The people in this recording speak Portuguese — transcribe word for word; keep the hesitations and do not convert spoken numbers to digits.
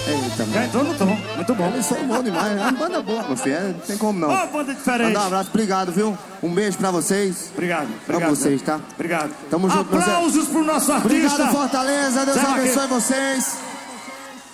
Eita, Já entrou no tom, muito bom. Eles são bons demais, é uma banda boa, meu filho, não tem como não. Ó, banda diferente. Mandar um abraço, obrigado, viu? Um beijo pra vocês. Obrigado, obrigado. Amo vocês, tá? Obrigado. Tamo junto, meu Zé. Aplausos pro nosso artista. Obrigado, Fortaleza, Deus Zé abençoe Vaqueiro. vocês.